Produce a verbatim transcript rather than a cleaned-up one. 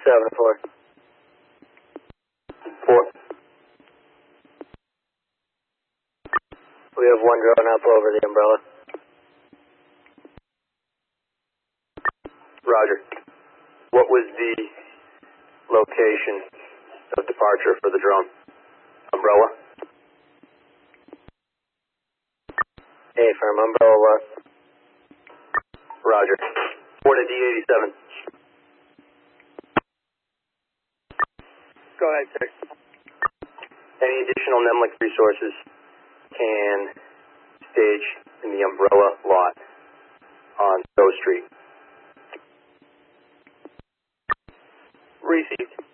seven four. Four. We have one drone up over the umbrella. Roger. What was the location of departure for the drone? Umbrella? A-firm, umbrella left. Roger. Four to D eighty-seven. Go ahead, sir. Any additional NEMLIC resources can stage in the umbrella lot on Stowe Street. Received.